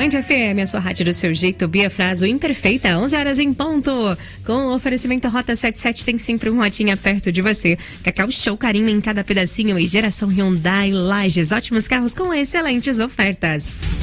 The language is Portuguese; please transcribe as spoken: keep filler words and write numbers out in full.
Band F M, a sua rádio do seu jeito, Bia Fraso, imperfeita, onze horas em ponto. Com o oferecimento Rota setenta e sete, tem sempre um Rotinha perto de você. Cacau Show, carinho em cada pedacinho e geração Hyundai Lages. Ótimos carros com excelentes ofertas.